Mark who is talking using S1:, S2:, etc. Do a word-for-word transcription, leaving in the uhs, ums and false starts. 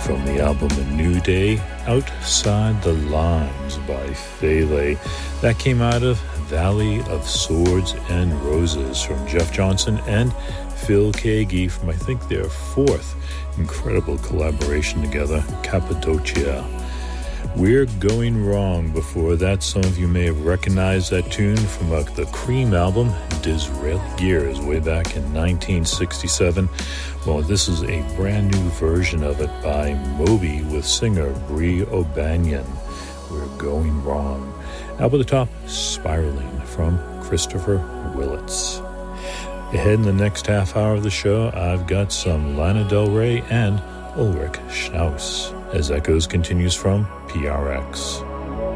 S1: from the album A New Day, Outside the Lines by Fele. That came out of Valley of Swords and Roses from Jeff Johnson and Phil Keaggy from, I think, their fourth incredible collaboration together, Cappadocia. We're Going Wrong. Before that, some of you may have recognized that tune from uh, the Cream album, Disraeli Gears, way back in nineteen sixty-seven. Well, this is a brand new version of it by Moby with singer Brie O'Banion. We're Going Wrong. Up at the top, Spiraling from Christopher Willits. Ahead in the next half hour of the show, I've got some Lana Del Rey and Ulrich Schnauss as Echoes continues from P R X.